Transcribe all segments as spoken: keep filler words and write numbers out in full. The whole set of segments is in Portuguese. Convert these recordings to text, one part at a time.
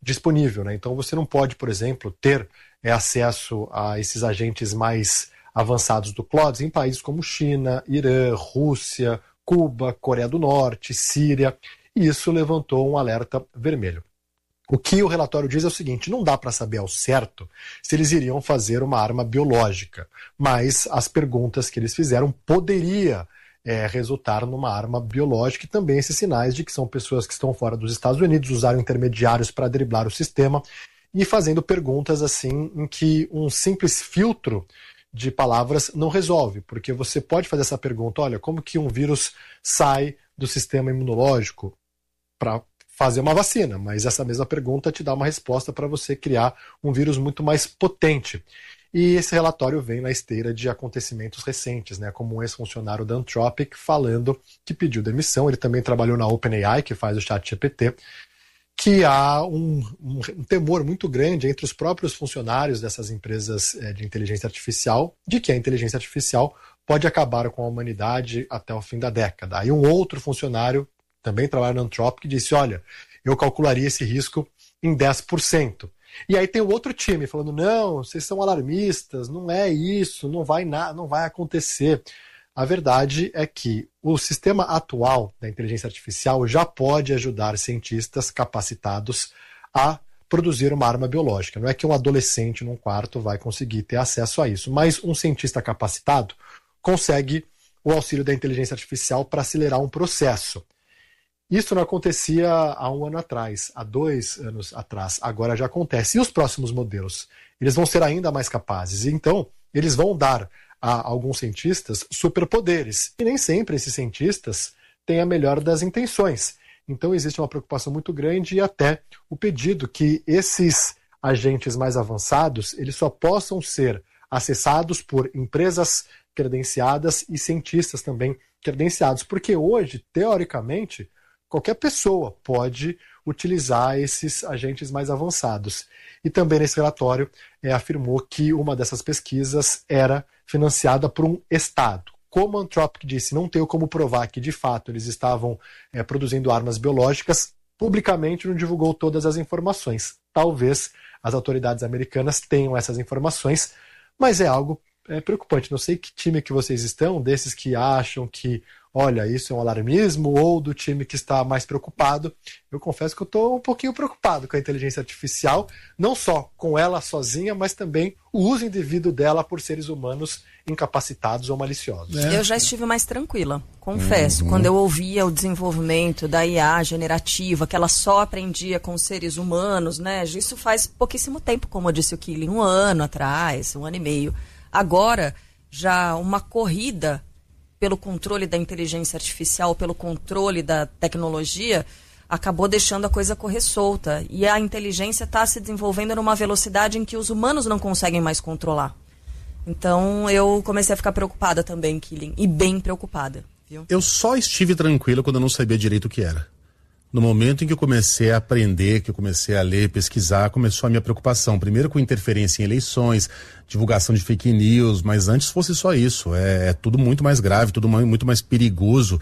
disponível, né? Então você não pode, por exemplo, ter é, acesso a esses agentes mais avançados do Clods em países como China, Irã, Rússia, Cuba, Coreia do Norte, Síria, e isso levantou um alerta vermelho. O que o relatório diz é o seguinte: não dá para saber ao certo se eles iriam fazer uma arma biológica, mas as perguntas que eles fizeram poderia é, resultar numa arma biológica, e também esses sinais de que são pessoas que estão fora dos Estados Unidos, usaram intermediários para driblar o sistema, e fazendo perguntas assim em que um simples filtro de palavras não resolve, porque você pode fazer essa pergunta: olha, como que um vírus sai do sistema imunológico para fazer uma vacina? Mas essa mesma pergunta te dá uma resposta para você criar um vírus muito mais potente. E esse relatório vem na esteira de acontecimentos recentes, né, como um ex-funcionário da Anthropic falando que pediu demissão. Ele também trabalhou na OpenAI, que faz o ChatGPT, que há um, um, um temor muito grande entre os próprios funcionários dessas empresas é, de inteligência artificial, de que a inteligência artificial pode acabar com a humanidade até o fim da década. Aí um outro funcionário, também trabalha na Anthropic, disse: olha, eu calcularia esse risco em dez por cento. E aí tem o outro time falando: não, vocês são alarmistas, não é isso, não vai, na, não vai acontecer. A verdade é que o sistema atual da inteligência artificial já pode ajudar cientistas capacitados a produzir uma arma biológica. Não é que um adolescente num quarto vai conseguir ter acesso a isso, mas um cientista capacitado consegue o auxílio da inteligência artificial para acelerar um processo. Isso não acontecia há um ano atrás, há dois anos atrás, agora já acontece. E os próximos modelos? Eles vão ser ainda mais capazes, e então eles vão dar a alguns cientistas superpoderes. E nem sempre esses cientistas têm a melhor das intenções. Então existe uma preocupação muito grande e até o pedido que esses agentes mais avançados eles só possam ser acessados por empresas credenciadas e cientistas também credenciados. Porque hoje, teoricamente, qualquer pessoa pode utilizar esses agentes mais avançados. E também nesse relatório é, afirmou que uma dessas pesquisas era financiada por um Estado. Como a Anthropic disse, não tem como provar que de fato eles estavam é, produzindo armas biológicas, publicamente não divulgou todas as informações. Talvez as autoridades americanas tenham essas informações, mas é algo é, preocupante. Não sei que time que vocês estão, desses que acham que olha, isso é um alarmismo, ou do time que está mais preocupado. Eu confesso que eu estou um pouquinho preocupado com a inteligência artificial, não só com ela sozinha, mas também o uso indevido dela por seres humanos incapacitados ou maliciosos. É. Eu já estive mais tranquila, confesso, uhum. quando eu ouvia o desenvolvimento da I A generativa, que ela só aprendia com os seres humanos, né? Isso faz pouquíssimo tempo, como eu disse o Killing, um ano atrás, um ano e meio. Agora, já uma corrida pelo controle da inteligência artificial, pelo controle da tecnologia, acabou deixando a coisa correr solta. E a inteligência está se desenvolvendo numa velocidade em que os humanos não conseguem mais controlar. Então eu comecei a ficar preocupada também, Killing, e bem preocupada. Viu? Eu só estive tranquilo quando eu não sabia direito o que era. No momento em que eu comecei a aprender, que eu comecei a ler, pesquisar, começou a minha preocupação. Primeiro com interferência em eleições, divulgação de fake news, mas antes fosse só isso. É, é tudo muito mais grave, tudo muito mais perigoso.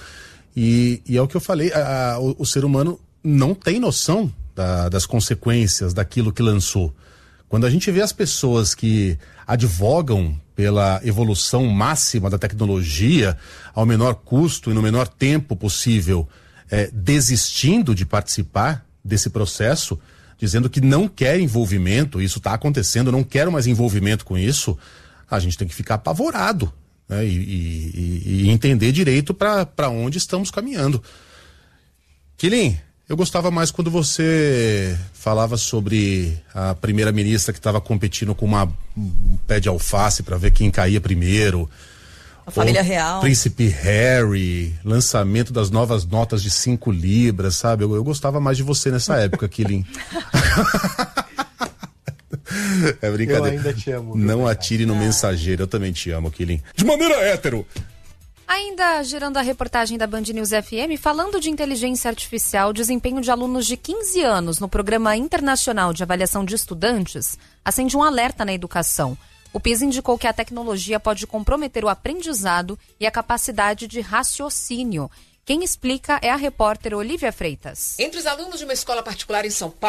E, e é o que eu falei, a, a, o, o ser humano não tem noção da, das consequências daquilo que lançou. Quando a gente vê as pessoas que advogam pela evolução máxima da tecnologia ao menor custo e no menor tempo possível, É, desistindo de participar desse processo, dizendo que não quer envolvimento, isso está acontecendo, não quero mais envolvimento com isso, a gente tem que ficar apavorado, né? e, e, e entender direito para onde estamos caminhando. Killing, eu gostava mais quando você falava sobre a primeira-ministra que estava competindo com uma, um pé de alface para ver quem caía primeiro. A família real. Príncipe Harry, lançamento das novas notas de cinco libras, sabe? Eu, eu gostava mais de você nessa época, Killing. É brincadeira. Eu ainda te amo. Não atire no mensageiro, eu também te amo, Killing. De maneira hétero. Ainda gerando a reportagem da Band News F M, falando de inteligência artificial, desempenho de alunos de quinze anos no Programa Internacional de Avaliação de Estudantes acende um alerta na educação. O PISA indicou que a tecnologia pode comprometer o aprendizado e a capacidade de raciocínio. Quem explica é a repórter Olivia Freitas. Entre os alunos de uma escola particular em São Paulo,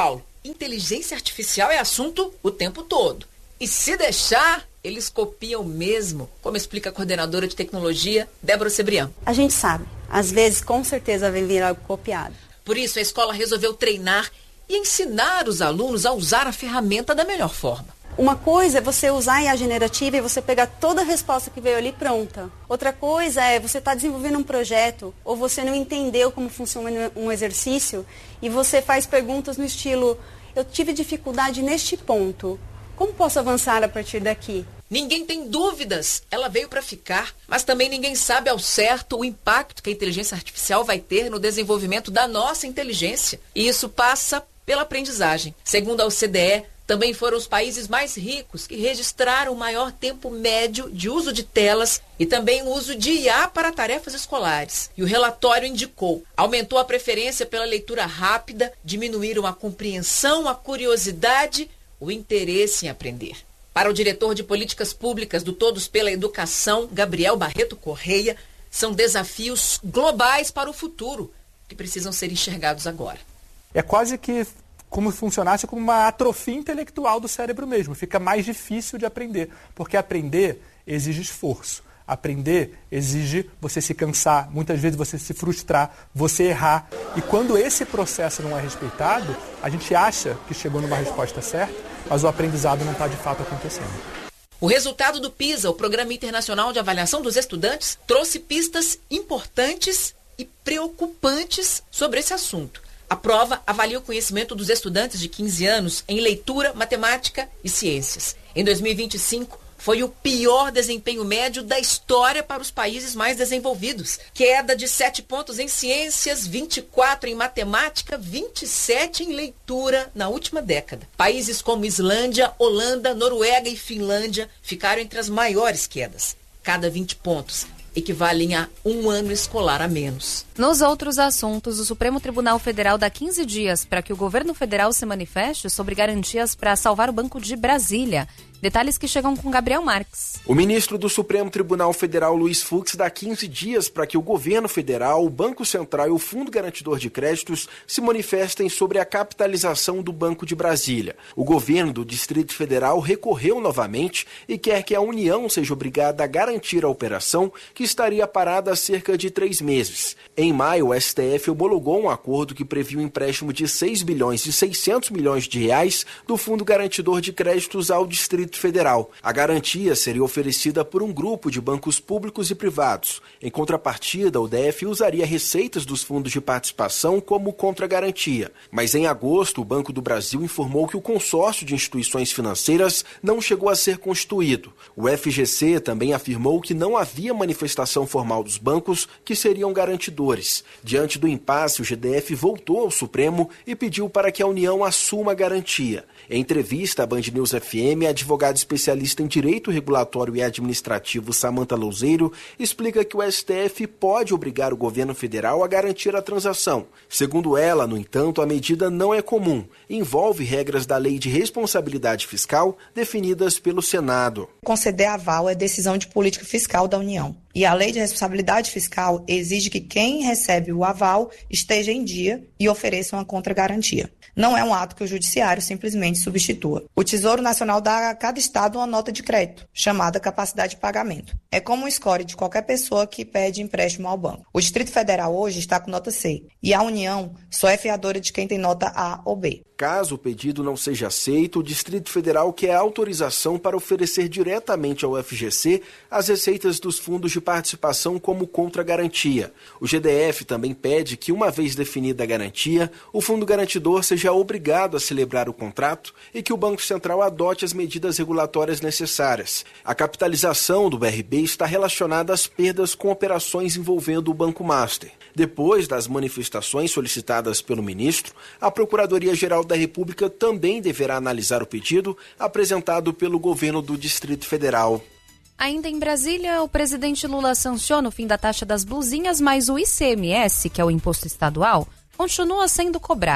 inteligência artificial é assunto o tempo todo. E se deixar, eles copiam mesmo, como explica a coordenadora de tecnologia, Débora Cebrián. A gente sabe, às vezes com certeza vai vir algo copiado. Por isso a escola resolveu treinar e ensinar os alunos a usar a ferramenta da melhor forma. Uma coisa é você usar a I A generativa e você pegar toda a resposta que veio ali pronta. Outra coisa é você estar tá desenvolvendo um projeto ou você não entendeu como funciona um exercício e você faz perguntas no estilo: eu tive dificuldade neste ponto, como posso avançar a partir daqui? Ninguém tem dúvidas, ela veio para ficar, mas também ninguém sabe ao certo o impacto que a inteligência artificial vai ter no desenvolvimento da nossa inteligência. E isso passa pela aprendizagem. Segundo a O C D E, também foram os países mais ricos que registraram o maior tempo médio de uso de telas e também o uso de I A para tarefas escolares. E o relatório indicou: aumentou a preferência pela leitura rápida, diminuíram a compreensão, a curiosidade, o interesse em aprender. Para o diretor de políticas públicas do Todos pela Educação, Gabriel Barreto Correia, são desafios globais para o futuro que precisam ser enxergados agora. É quase que como se funcionasse como uma atrofia intelectual do cérebro mesmo. Fica mais difícil de aprender, porque aprender exige esforço. Aprender exige você se cansar, muitas vezes você se frustrar, você errar. E quando esse processo não é respeitado, a gente acha que chegou numa resposta certa, mas o aprendizado não está de fato acontecendo. O resultado do PISA, o Programa Internacional de Avaliação dos Estudantes, trouxe pistas importantes e preocupantes sobre esse assunto. A prova avalia o conhecimento dos estudantes de quinze anos em leitura, matemática e ciências. Em dois mil e vinte e cinco, foi o pior desempenho médio da história para os países mais desenvolvidos. Queda de sete pontos em ciências, vinte e quatro em matemática, vinte e sete em leitura na última década. Países como Islândia, Holanda, Noruega e Finlândia ficaram entre as maiores quedas. Cada vinte pontos equivalem a um ano escolar a menos. Nos outros assuntos, o Supremo Tribunal Federal dá quinze dias para que o governo federal se manifeste sobre garantias para salvar o Banco de Brasília. Detalhes que chegam com Gabriel Marques. O ministro do Supremo Tribunal Federal, Luiz Fux, dá quinze dias para que o governo federal, o Banco Central e o Fundo Garantidor de Créditos se manifestem sobre a capitalização do Banco de Brasília. O governo do Distrito Federal recorreu novamente e quer que a União seja obrigada a garantir a operação, que estaria parada há cerca de três meses. Em maio, o S T F homologou um acordo que previa um empréstimo de seis bilhões e seiscentos milhões de reais do Fundo Garantidor de Créditos ao Distrito Federal. A garantia seria oferecida por um grupo de bancos públicos e privados. Em contrapartida, o D F usaria receitas dos fundos de participação como contragarantia. Mas em agosto, o Banco do Brasil informou que o consórcio de instituições financeiras não chegou a ser constituído. O F G C também afirmou que não havia manifestação formal dos bancos que seriam garantidores. Diante do impasse, o G D F voltou ao Supremo e pediu para que a União assuma a garantia. Em entrevista à Band News F M, a advogada especialista em Direito Regulatório e Administrativo, Samantha Louzeiro, explica que o S T F pode obrigar o governo federal a garantir a transação. Segundo ela, no entanto, a medida não é comum. Envolve regras da Lei de Responsabilidade Fiscal definidas pelo Senado. Conceder aval é decisão de política fiscal da União. E a Lei de Responsabilidade Fiscal exige que quem recebe o aval esteja em dia e ofereça uma contragarantia. Não é um ato que o judiciário simplesmente substitua. O Tesouro Nacional dá a cada estado uma nota de crédito, chamada capacidade de pagamento. É como um score de qualquer pessoa que pede empréstimo ao banco. O Distrito Federal hoje está com nota C e a União só é fiadora de quem tem nota A ou B. Caso o pedido não seja aceito, o Distrito Federal quer autorização para oferecer diretamente ao F G C as receitas dos fundos de participação como contragarantia. O G D F também pede que, uma vez definida a garantia, o fundo garantidor seja obrigado a celebrar o contrato e que o Banco Central adote as medidas regulatórias necessárias. A capitalização do B R B está relacionada às perdas com operações envolvendo o Banco Master. Depois das manifestações solicitadas pelo ministro, a Procuradoria-Geral da República também deverá analisar o pedido apresentado pelo governo do Distrito Federal. Ainda em Brasília, o presidente Lula sanciona o fim da taxa das blusinhas, mas o I C M S, que é o imposto estadual, continua sendo cobrado.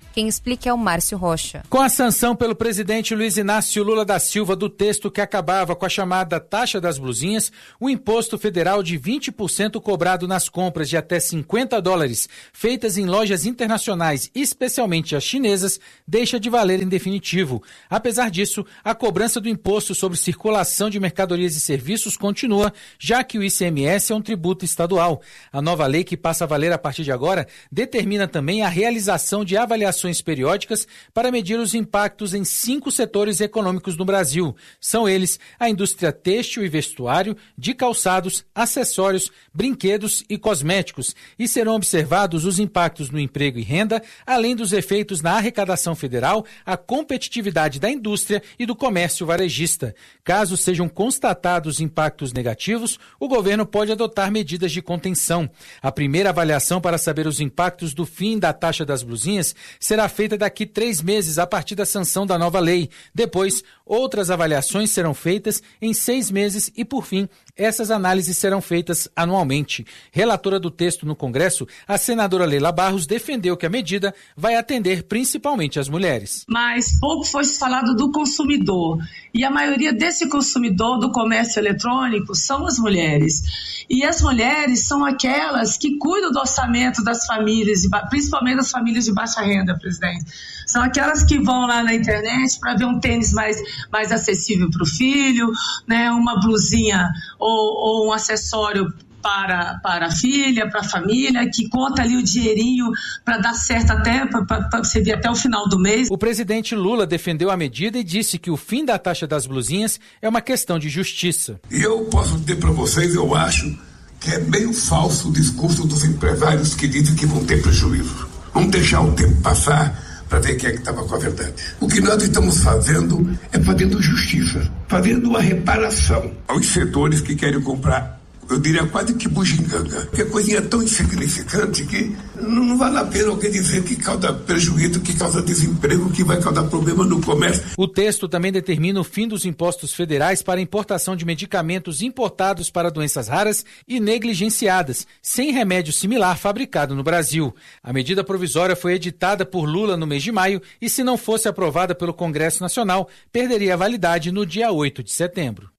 Quem explica é o Márcio Rocha. Com a sanção pelo presidente Luiz Inácio Lula da Silva do texto que acabava com a chamada taxa das blusinhas, o imposto federal de vinte por cento cobrado nas compras de até cinquenta dólares feitas em lojas internacionais, especialmente as chinesas, deixa de valer em definitivo. Apesar disso, a cobrança do imposto sobre circulação de mercadorias e serviços continua, já que o I C M S é um tributo estadual. A nova lei, que passa a valer a partir de agora, determina também a realização de avaliações periódicas para medir os impactos em cinco setores econômicos no Brasil. São eles a indústria têxtil e vestuário, de calçados, acessórios, brinquedos e cosméticos, e serão observados os impactos no emprego e renda, além dos efeitos na arrecadação federal, a competitividade da indústria e do comércio varejista. Caso sejam constatados impactos negativos, o governo pode adotar medidas de contenção. A primeira avaliação para saber os impactos do fim da taxa das blusinhas será feita daqui três meses a partir da sanção da nova lei. Depois, outras avaliações serão feitas em seis meses e, por fim, essas análises serão feitas anualmente. Relatora do texto no Congresso, a senadora Leila Barros defendeu que a medida vai atender principalmente as mulheres. Mas pouco foi falado do consumidor. E a maioria desse consumidor do comércio eletrônico são as mulheres. E as mulheres são aquelas que cuidam do orçamento das famílias, principalmente das famílias de baixa renda, presidente. São aquelas que vão lá na internet para ver um tênis mais, mais acessível para o filho, né, uma blusinha ou, ou um acessório para, para a filha, para a família, que conta ali o dinheirinho para dar certo até, para você ver até o final do mês. O presidente Lula defendeu a medida e disse que o fim da taxa das blusinhas é uma questão de justiça. E eu posso dizer para vocês, eu acho que é meio falso o discurso dos empresários que dizem que vão ter prejuízo. Vamos deixar o tempo passar para ver quem é que estava com a verdade. O que nós estamos fazendo é fazendo justiça, fazendo uma reparação aos setores que querem comprar, eu diria quase que bugiganga, porque a coisinha é tão insignificante que não, não vale a pena alguém dizer que causa prejuízo, que causa desemprego, que vai causar problema no comércio. O texto também determina o fim dos impostos federais para a importação de medicamentos importados para doenças raras e negligenciadas, sem remédio similar fabricado no Brasil. A medida provisória foi editada por Lula no mês de maio e, se não fosse aprovada pelo Congresso Nacional, perderia a validade no dia oito de setembro.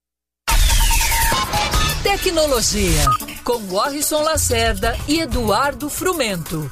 Tecnologia, com Warrison Lacerda e Eduardo Frumento.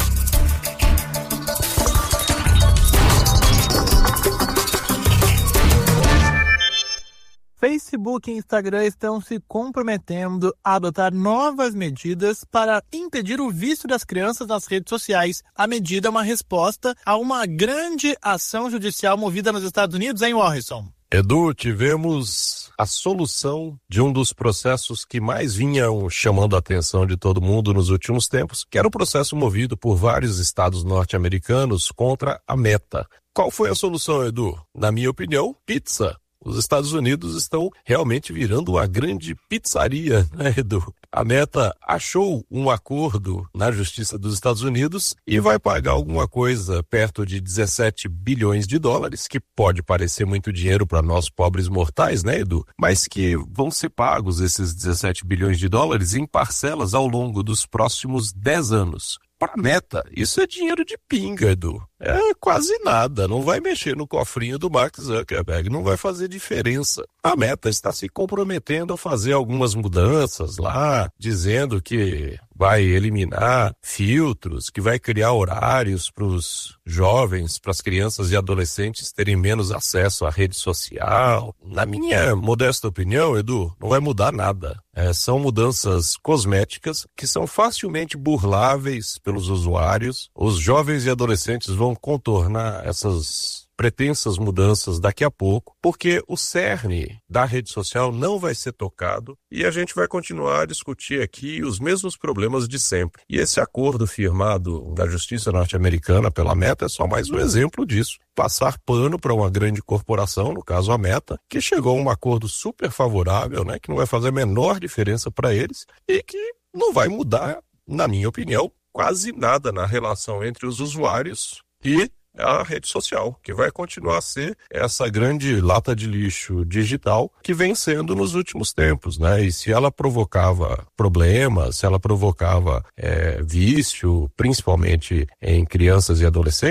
Facebook e Instagram estão se comprometendo a adotar novas medidas para impedir o vício das crianças nas redes sociais. A medida é uma resposta a uma grande ação judicial movida nos Estados Unidos, hein, Warrison? Edu, tivemos a solução de um dos processos que mais vinham chamando a atenção de todo mundo nos últimos tempos, que era o processo movido por vários estados norte-americanos contra a Meta. Qual foi a solução, Edu? Na minha opinião, pizza. Os Estados Unidos estão realmente virando uma grande pizzaria, né, Edu? A Meta achou um acordo na Justiça dos Estados Unidos e vai pagar alguma coisa perto de dezessete bilhões de dólares, que pode parecer muito dinheiro para nós pobres mortais, né, Edu? Mas que vão ser pagos esses dezessete bilhões de dólares em parcelas ao longo dos próximos dez anos. Para a Meta, isso é dinheiro de pinga, Edu. É quase nada, não vai mexer no cofrinho do Mark Zuckerberg, não vai fazer diferença. A Meta está se comprometendo a fazer algumas mudanças lá, dizendo que vai eliminar filtros, que vai criar horários para os jovens, para as crianças e adolescentes terem menos acesso à rede social. Na minha modesta opinião, Edu, não vai mudar nada. É, são mudanças cosméticas que são facilmente burláveis pelos usuários. Os jovens e adolescentes vão contornar essas pretensas mudanças daqui a pouco, porque o cerne da rede social não vai ser tocado e a gente vai continuar a discutir aqui os mesmos problemas de sempre. E esse acordo firmado da Justiça norte-americana pela Meta é só mais um exemplo disso. Passar pano para uma grande corporação, no caso a Meta, que chegou a um acordo super favorável, né, que não vai fazer a menor diferença para eles e que não vai mudar, na minha opinião, quase nada na relação entre os usuários e a rede social, que vai continuar a ser essa grande lata de lixo digital que vem sendo nos últimos tempos, né? E se ela provocava problemas, se ela provocava é, vício, principalmente em crianças e adolescentes,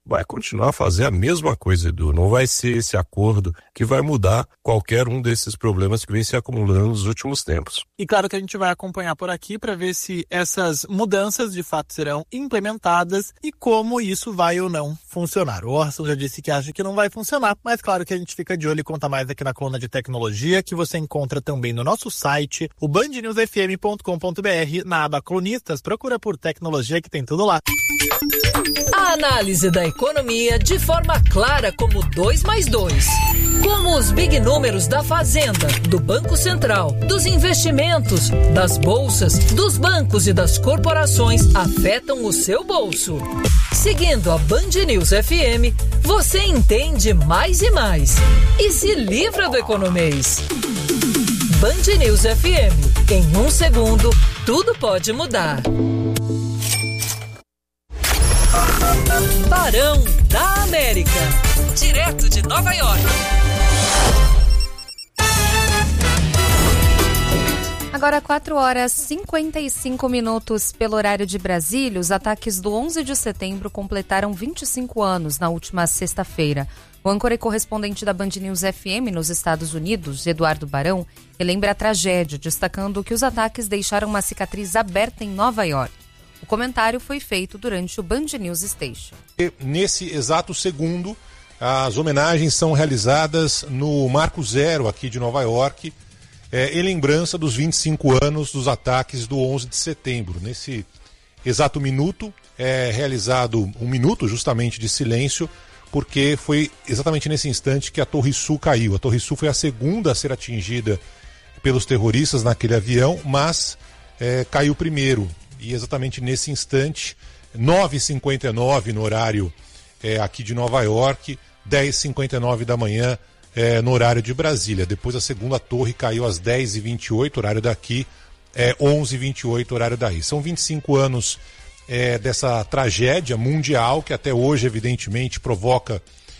vai continuar a fazer a mesma coisa, Edu. Não vai ser esse acordo que vai mudar qualquer um desses problemas que vem se acumulando nos últimos tempos. E claro que a gente vai acompanhar por aqui para ver se essas mudanças de fato serão implementadas e como isso vai ou não funcionar. O Orson já disse que acha que não vai funcionar, mas claro que a gente fica de olho e conta mais aqui na coluna de tecnologia, que você encontra também no nosso site, o band news f m ponto com ponto b r, na aba Colunistas. Procura por tecnologia que tem tudo lá. A análise da economia de forma clara como dois mais dois. Como os big números da Fazenda, do Banco Central, dos investimentos, das bolsas, dos bancos e das corporações afetam o seu bolso. Seguindo a Band News F M, você entende mais e mais. E se livra do economês. Band News F M. Em um segundo, tudo pode mudar. Barão da América. Direto de Nova York. Agora quatro horas e cinquenta e cinco minutos pelo horário de Brasília. Os ataques do onze de setembro completaram vinte e cinco anos na última sexta-feira. O âncora e correspondente da Band News F M nos Estados Unidos, Eduardo Barão, relembra a tragédia, destacando que os ataques deixaram uma cicatriz aberta em Nova York. O comentário foi feito durante o Band News Station. Nesse exato segundo, as homenagens são realizadas no Marco Zero aqui de Nova York, é, em lembrança dos vinte e cinco anos dos ataques do onze de setembro. Nesse exato minuto é realizado um minuto justamente de silêncio, porque foi exatamente nesse instante que a Torre Sul caiu. A Torre Sul foi a segunda a ser atingida pelos terroristas naquele avião, mas é, caiu primeiro. E exatamente nesse instante, nove e cinquenta e nove no horário é, aqui de Nova York, dez e cinquenta e nove da manhã é, no horário de Brasília. Depois a segunda torre caiu às dez e vinte e oito, horário daqui, é, onze e vinte e oito, horário daí. São vinte e cinco anos é, dessa tragédia mundial que até hoje, evidentemente, provoca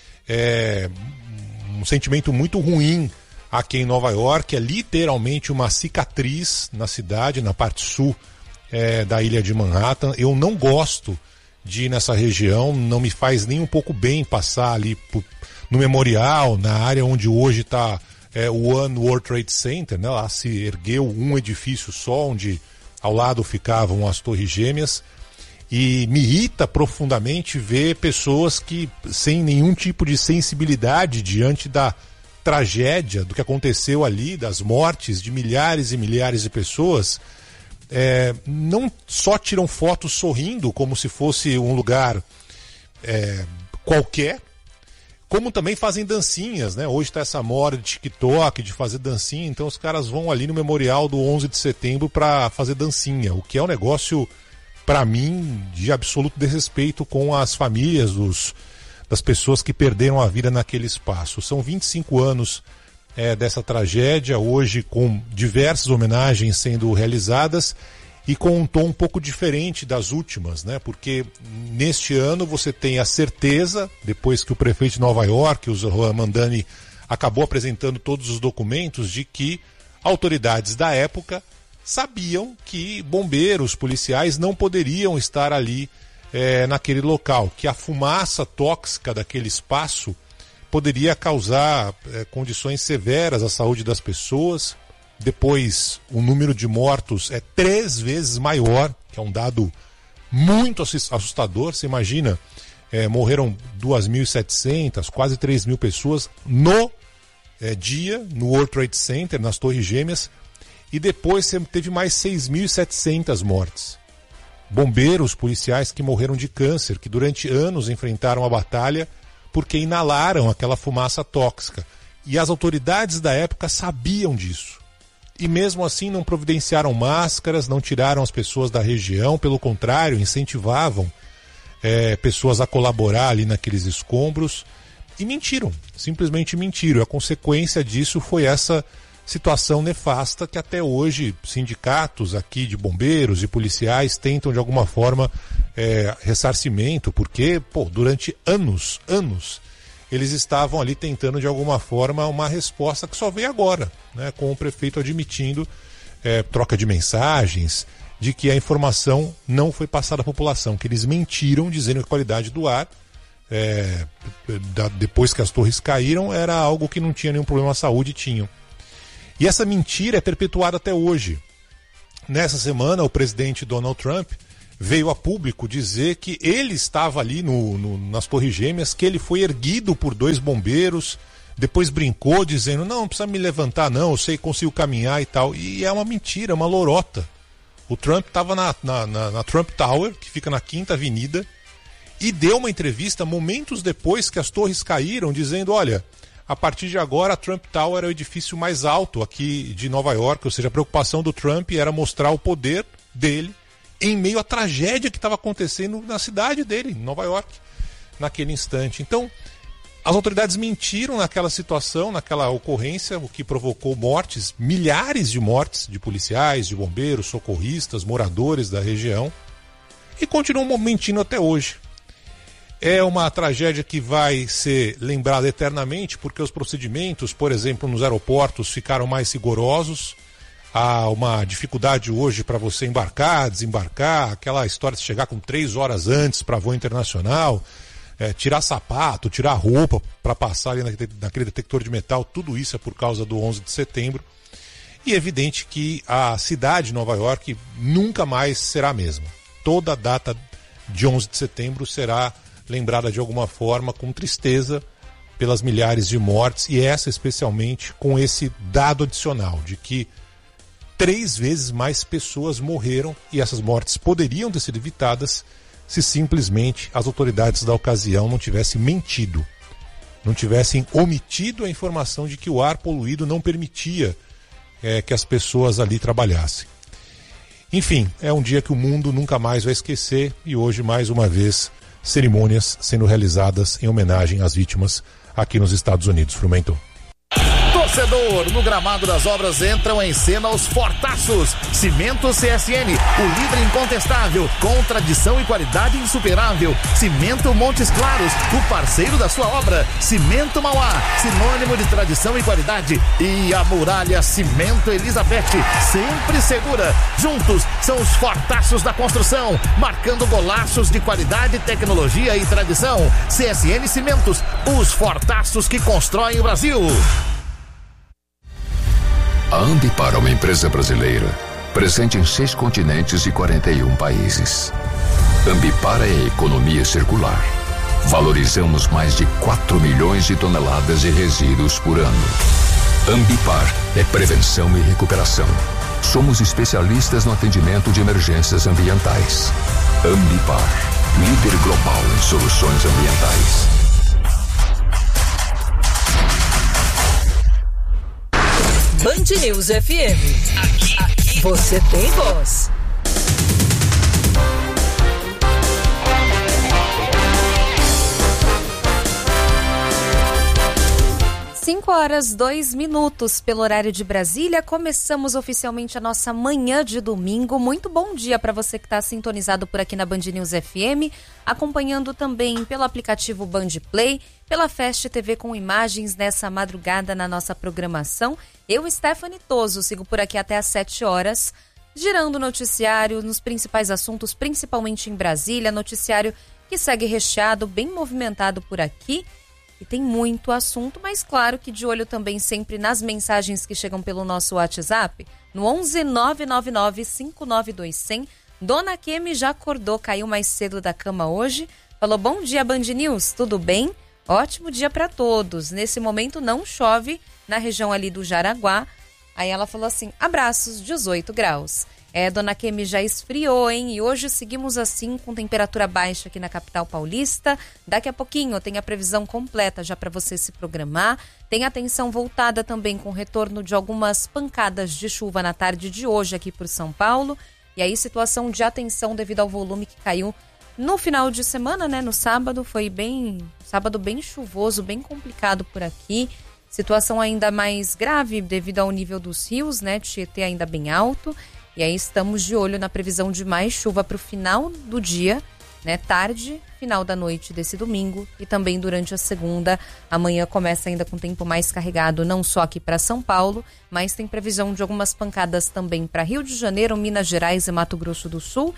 é, um sentimento muito ruim aqui em Nova York. É literalmente uma cicatriz na cidade, na parte sul É, da ilha de Manhattan. Eu não gosto de ir nessa região, não me faz nem um pouco bem passar ali por, no memorial, na área onde hoje está é, o One World Trade Center, né? Lá se ergueu um edifício só, onde ao lado ficavam as Torres Gêmeas, e me irrita profundamente ver pessoas que, sem nenhum tipo de sensibilidade diante da tragédia do que aconteceu ali, das mortes de milhares e milhares de pessoas, É, não só tiram fotos sorrindo como se fosse um lugar é, qualquer, como também fazem dancinhas, né? Hoje está essa moda de TikTok, de fazer dancinha, então os caras vão ali no memorial do onze de setembro para fazer dancinha, o que é um negócio, para mim, de absoluto desrespeito com as famílias dos, das pessoas que perderam a vida naquele espaço. São vinte e cinco anos É, dessa tragédia, hoje com diversas homenagens sendo realizadas e com um tom um pouco diferente das últimas, né? Porque neste ano você tem a certeza, depois que o prefeito de Nova York, o Zohran Mamdani, acabou apresentando todos os documentos, de que autoridades da época sabiam que bombeiros, policiais não poderiam estar ali é, naquele local, que a fumaça tóxica daquele espaço poderia causar é, condições severas à saúde das pessoas. Depois, o número de mortos é três vezes maior, que é um dado muito assustador. Você imagina, é, morreram duas mil e setecentas, quase três mil pessoas no é, dia, no World Trade Center, nas Torres Gêmeas, e depois você teve mais seis mil e setecentas mortes. Bombeiros, policiais que morreram de câncer, que durante anos enfrentaram a batalha porque inalaram aquela fumaça tóxica. E as autoridades da época sabiam disso. E mesmo assim não providenciaram máscaras, não tiraram as pessoas da região, pelo contrário, incentivavam é, pessoas a colaborar ali naqueles escombros. E mentiram, simplesmente mentiram. A consequência disso foi essa situação nefasta que até hoje sindicatos aqui de bombeiros e policiais tentam de alguma forma é, ressarcimento, porque pô, durante anos, anos, eles estavam ali tentando de alguma forma uma resposta que só veio agora, né, com o prefeito admitindo é, troca de mensagens, de que a informação não foi passada à população, que eles mentiram dizendo que a qualidade do ar é, da, depois que as torres caíram, era algo que não tinha nenhum problema à saúde, tinham. E essa mentira é perpetuada até hoje. Nessa semana, o presidente Donald Trump veio a público dizer que ele estava ali no, no, nas Torres Gêmeas, que ele foi erguido por dois bombeiros, depois brincou dizendo, não, não precisa me levantar não, eu sei, consigo caminhar e tal. E é uma mentira, uma lorota. O Trump estava na, na, na, na Trump Tower, que fica na Quinta Avenida, e deu uma entrevista momentos depois que as torres caíram, dizendo, olha, a partir de agora a Trump Tower é o edifício mais alto aqui de Nova York, ou seja, a preocupação do Trump era mostrar o poder dele em meio à tragédia que estava acontecendo na cidade dele, em Nova York, naquele instante. Então, as autoridades mentiram naquela situação, naquela ocorrência, o que provocou mortes, milhares de mortes de policiais, de bombeiros, socorristas, moradores da região, e continuam mentindo até hoje. É uma tragédia que vai ser lembrada eternamente, porque os procedimentos, por exemplo, nos aeroportos ficaram mais rigorosos. Há uma dificuldade hoje para você embarcar, desembarcar, aquela história de chegar com três horas antes para voo internacional, é, tirar sapato, tirar roupa para passar ali naquele detector de metal, tudo isso é por causa do onze de setembro. E é evidente que a cidade de Nova York nunca mais será a mesma. Toda a data de onze de setembro será lembrada de alguma forma com tristeza pelas milhares de mortes, e essa especialmente com esse dado adicional de que três vezes mais pessoas morreram, e essas mortes poderiam ter sido evitadas se simplesmente as autoridades da ocasião não tivessem mentido, não tivessem omitido a informação de que o ar poluído não permitia é, que as pessoas ali trabalhassem. Enfim, é um dia que o mundo nunca mais vai esquecer, e hoje, mais uma vez, cerimônias sendo realizadas em homenagem às vítimas aqui nos Estados Unidos. Frumento. Torcedor, no gramado das obras entram em cena os fortaços. Cimento C S N, o líder incontestável, com tradição e qualidade insuperável. Cimento Montes Claros, o parceiro da sua obra. Cimento Mauá, sinônimo de tradição e qualidade. E a Muralha Cimento Elizabeth, sempre segura. Juntos são os fortaços da construção, marcando golaços de qualidade, tecnologia e tradição. C S N Cimentos, os fortaços que constroem o Brasil. A Ambipar é uma empresa brasileira, presente em seis continentes e quarenta e um países. Ambipar é a economia circular. Valorizamos mais de quatro milhões de toneladas de resíduos por ano. Ambipar é prevenção e recuperação. Somos especialistas no atendimento de emergências ambientais. Ambipar, líder global em soluções ambientais. Band News F M. Aqui, aqui você tem voz. cinco horas, dois minutos pelo horário de Brasília. Começamos oficialmente a nossa manhã de domingo. Muito bom dia para você que está sintonizado por aqui na Band News F M, acompanhando também pelo aplicativo Band Play, pela Fast T V com imagens nessa madrugada na nossa programação. Eu, Stephanie Toso, sigo por aqui até às sete horas, girando o noticiário nos principais assuntos, principalmente em Brasília. Noticiário que segue recheado, bem movimentado por aqui. E tem muito assunto, mas claro que de olho também sempre nas mensagens que chegam pelo nosso WhatsApp, no onze nove nove nove cinco nove dois zero zero. Dona Kemi já acordou, caiu mais cedo da cama hoje. Falou, bom dia, Band News, tudo bem? Ótimo dia para todos. Nesse momento não chove na região ali do Jaraguá. Aí ela falou assim, abraços, dezoito graus. É, Dona Kemi já esfriou, hein? E hoje seguimos assim com temperatura baixa aqui na capital paulista. Daqui a pouquinho tem a previsão completa já para você se programar. Tem atenção voltada também com o retorno de algumas pancadas de chuva na tarde de hoje aqui por São Paulo. E aí situação de atenção devido ao volume que caiu no final de semana, né? No sábado foi bem, sábado bem chuvoso, bem complicado por aqui. Situação ainda mais grave devido ao nível dos rios, né? Tietê ainda bem alto. E aí estamos de olho na previsão de mais chuva para o final do dia, né? Tarde, final da noite desse domingo e também durante a segunda. Amanhã começa ainda com tempo mais carregado, não só aqui para São Paulo, mas tem previsão de algumas pancadas também para Rio de Janeiro, Minas Gerais e Mato Grosso do Sul.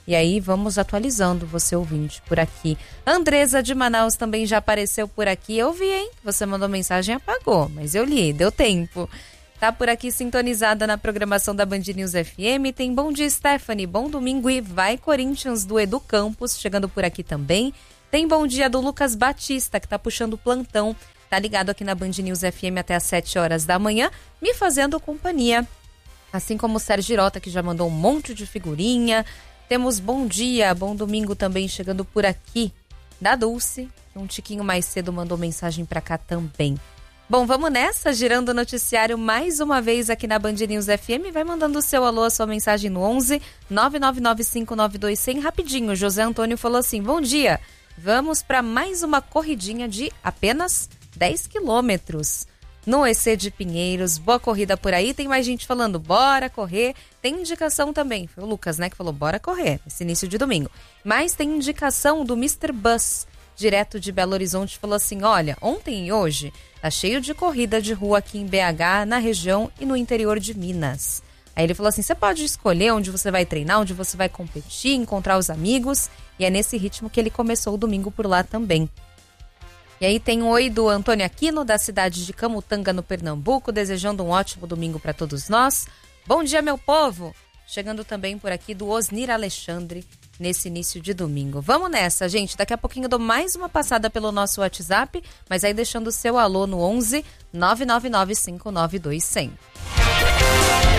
E aí vamos atualizando você ouvinte por aqui. Andresa de Manaus também já apareceu por aqui. Eu vi, hein? Você mandou mensagem e apagou, mas eu li, deu tempo. Tá por aqui sintonizada na programação da Band News F M. Tem bom dia, Stephanie. Bom domingo e vai Corinthians do Edu Campos, chegando por aqui também. Tem bom dia do Lucas Batista, que tá puxando o plantão. Tá ligado aqui na Band News F M até às sete horas da manhã, me fazendo companhia. Assim como o Sérgio Girota, que já mandou um monte de figurinha. Temos bom dia, bom domingo também chegando por aqui. Da Dulce, que um tiquinho mais cedo mandou mensagem pra cá também. Bom, vamos nessa, girando o noticiário mais uma vez aqui na Band News F M. Vai mandando o seu alô, a sua mensagem no onze nove nove nove cinco nove dois zero zero. Rapidinho, José Antônio falou assim, bom dia, vamos para mais uma corridinha de apenas dez quilômetros no E C de Pinheiros. Boa corrida por aí. Tem mais gente falando, bora correr. Tem indicação também, foi o Lucas, né, que falou, bora correr, esse início de domingo. Mas tem indicação do mister Bus, direto de Belo Horizonte, falou assim, olha, ontem e hoje tá cheio de corrida de rua aqui em B H, na região e no interior de Minas. Aí ele falou assim, você pode escolher onde você vai treinar, onde você vai competir, encontrar os amigos, e é nesse ritmo que ele começou o domingo por lá também. E aí tem um oi do Antônio Aquino, da cidade de Camutanga, no Pernambuco, desejando um ótimo domingo para todos nós. Bom dia, meu povo! Chegando também por aqui do Osnir Alexandre, nesse início de domingo. Vamos nessa, gente. Daqui a pouquinho eu dou mais uma passada pelo nosso WhatsApp, mas aí deixando o seu alô no onze nove nove nove cinco nove dois zero zero.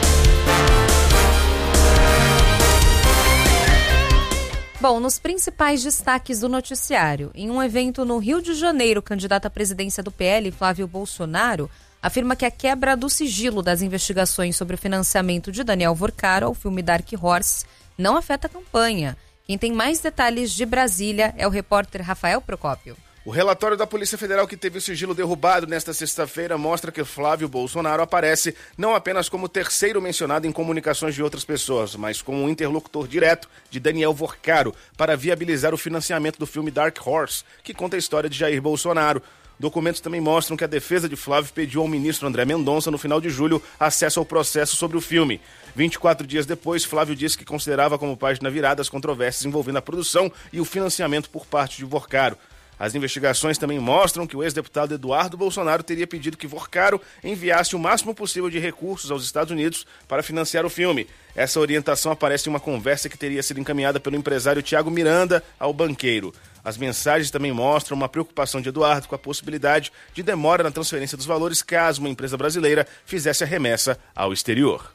Bom, nos principais destaques do noticiário, em um evento no Rio de Janeiro, o candidato à presidência do P L, Flávio Bolsonaro, afirma que a quebra do sigilo das investigações sobre o financiamento de Daniel Vorcaro ao filme Dark Horse não afeta a campanha. Quem tem mais detalhes de Brasília é o repórter Rafael Procópio. O relatório da Polícia Federal que teve o sigilo derrubado nesta sexta-feira mostra que Flávio Bolsonaro aparece não apenas como terceiro mencionado em comunicações de outras pessoas, mas como um interlocutor direto de Daniel Vorcaro para viabilizar o financiamento do filme Dark Horse, que conta a história de Jair Bolsonaro. Documentos também mostram que a defesa de Flávio pediu ao ministro André Mendonça, no final de julho, acesso ao processo sobre o filme. vinte e quatro dias depois, Flávio disse que considerava como página virada as controvérsias envolvendo a produção e o financiamento por parte de Vorcaro. As investigações também mostram que o ex-deputado Eduardo Bolsonaro teria pedido que Vorcaro enviasse o máximo possível de recursos aos Estados Unidos para financiar o filme. Essa orientação aparece em uma conversa que teria sido encaminhada pelo empresário Tiago Miranda ao banqueiro. As mensagens também mostram uma preocupação de Eduardo com a possibilidade de demora na transferência dos valores caso uma empresa brasileira fizesse a remessa ao exterior.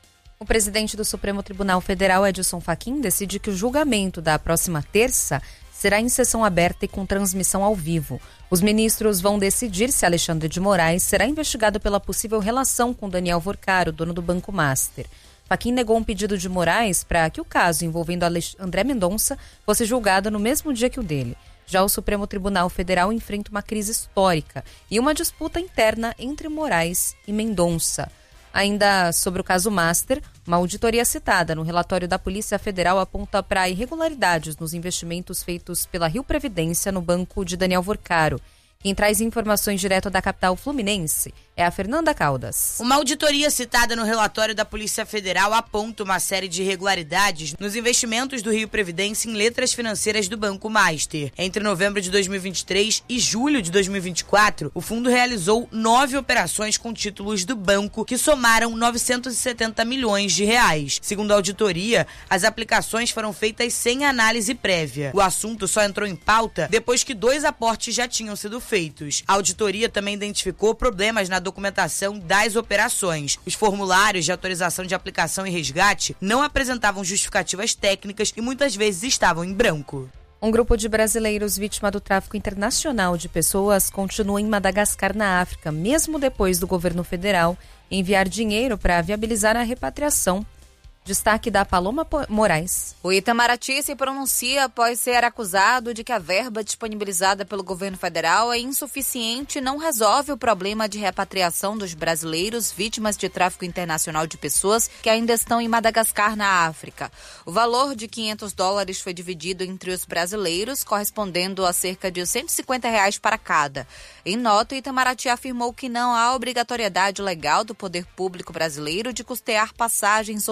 O presidente do Supremo Tribunal Federal, Edson Fachin, decide que o julgamento da próxima terça será em sessão aberta e com transmissão ao vivo. Os ministros vão decidir se Alexandre de Moraes será investigado pela possível relação com Daniel Vorcaro, dono do Banco Master. Fachin negou um pedido de Moraes para que o caso envolvendo André Mendonça fosse julgado no mesmo dia que o dele. Já o Supremo Tribunal Federal enfrenta uma crise histórica e uma disputa interna entre Moraes e Mendonça. Ainda sobre o caso Master, uma auditoria citada no relatório da Polícia Federal aponta para irregularidades nos investimentos feitos pela Rio Previdência no banco de Daniel Vorcaro. Quem traz informações direto da capital fluminense é a Fernanda Caldas. Uma auditoria citada no relatório da Polícia Federal aponta uma série de irregularidades nos investimentos do Rio Previdência em letras financeiras do Banco Master. Entre novembro de dois mil e vinte e três e julho de dois mil e vinte e quatro, o fundo realizou nove operações com títulos do banco que somaram novecentos e setenta milhões de reais. Segundo a auditoria, as aplicações foram feitas sem análise prévia. O assunto só entrou em pauta depois que dois aportes já tinham sido feitos. A auditoria também identificou problemas na documentação das operações. Os formulários de autorização de aplicação e resgate não apresentavam justificativas técnicas e muitas vezes estavam em branco. Um grupo de brasileiros vítima do tráfico internacional de pessoas continua em Madagascar, na África, mesmo depois do governo federal enviar dinheiro para viabilizar a repatriação. Destaque da Paloma Moraes. O Itamaraty se pronuncia após ser acusado de que a verba disponibilizada pelo governo federal é insuficiente e não resolve o problema de repatriação dos brasileiros vítimas de tráfico internacional de pessoas que ainda estão em Madagascar, na África. O valor de quinhentos dólares foi dividido entre os brasileiros, correspondendo a cerca de cento e cinquenta reais para cada. Em nota, o Itamaraty afirmou que não há obrigatoriedade legal do poder público brasileiro de custear passagens ou deslocamentos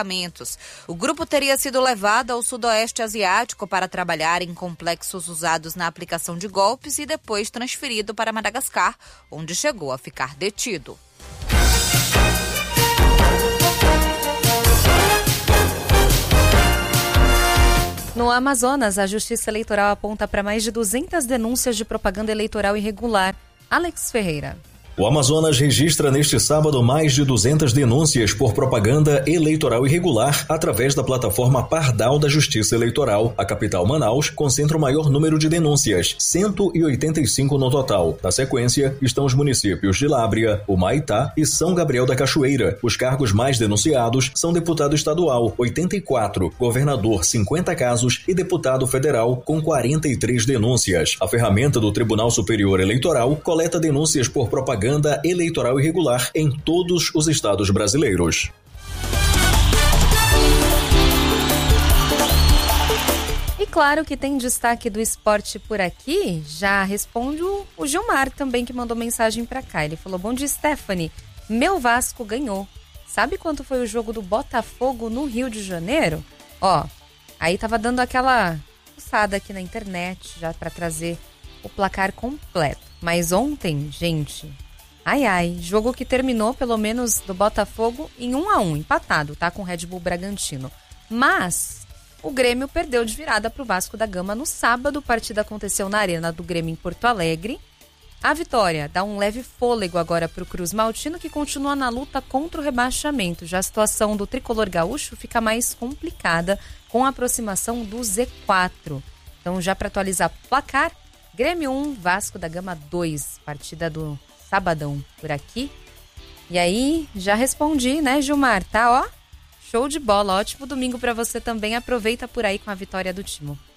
medicamentos. O grupo teria sido levado ao sudoeste asiático para trabalhar em complexos usados na aplicação de golpes e depois transferido para Madagascar, onde chegou a ficar detido. No Amazonas, a Justiça Eleitoral aponta para mais de duzentas denúncias de propaganda eleitoral irregular. Alex Ferreira. O Amazonas registra neste sábado mais de duzentas denúncias por propaganda eleitoral irregular através da plataforma Pardal da Justiça Eleitoral. A capital, Manaus, concentra o maior número de denúncias, cento e oitenta e cinco no total. Na sequência, estão os municípios de Lábrea, Humaitá e São Gabriel da Cachoeira. Os cargos mais denunciados são deputado estadual, oitenta e quatro, governador, cinquenta casos e deputado federal, com quarenta e três denúncias. A ferramenta do Tribunal Superior Eleitoral coleta denúncias por propaganda eleitoral irregular em todos os estados brasileiros. E claro que tem destaque do esporte por aqui. Já responde o Gilmar também, que mandou mensagem para cá. Ele falou: bom dia, Stephanie, meu Vasco ganhou. Sabe quanto foi o jogo do Botafogo no Rio de Janeiro? Ó, aí tava dando aquela fuçada aqui na internet já para trazer o placar completo. Mas ontem, gente, ai ai, jogo que terminou pelo menos do Botafogo em um a um, empatado, tá? Com o Red Bull Bragantino. Mas o Grêmio perdeu de virada pro Vasco da Gama no sábado. A partida aconteceu na Arena do Grêmio em Porto Alegre. A vitória dá um leve fôlego agora pro Cruz Maltino, que continua na luta contra o rebaixamento. Já a situação do tricolor gaúcho fica mais complicada com a aproximação do Z quatro. Então, já para atualizar o placar, Grêmio um, Vasco da Gama dois. Partida do sabadão por aqui. E aí, já respondi, né, Gilmar? Tá, ó, show de bola. Ótimo domingo para você também. Aproveita por aí com a vitória do Timo.